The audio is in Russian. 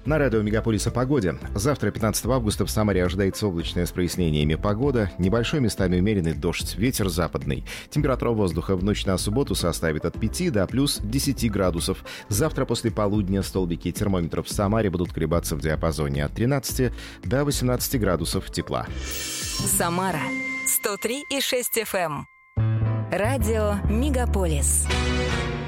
На радио «Мегаполис» о погоде. Завтра, 15 августа, в Самаре ожидается облачная с прояснениями погода. Небольшой местами умеренный дождь, ветер западный. Температура воздуха в ночь на субботу составит от 5 до плюс 10 градусов. Завтра после полудня столбики термометров в Самаре будут колебаться в диапазоне от 13 до 18 градусов тепла. Самара 103,6 FM. Радио «Мегаполис».